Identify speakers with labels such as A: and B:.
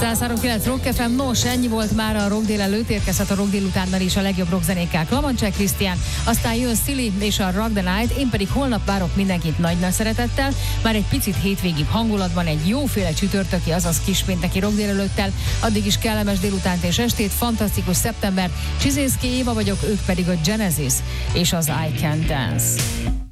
A: 103.9 Rock FM, nos, ennyi volt már a Rock délelőtt, érkezhet a Rock délutánnal is a legjobb rockzenékkel. Lamancsák Krisztián, aztán jön Silly és a Rock the Night, én pedig holnap várok mindenkit nagy szeretettel, már egy picit hétvégibb hangulatban, egy jóféle csütörtöki, azaz kispénteki Rock délelőttel, addig is kellemes délutánt és estét, fantasztikus szeptember, Csizinszki Éva vagyok, ők pedig a Genesis és az I Can Dance.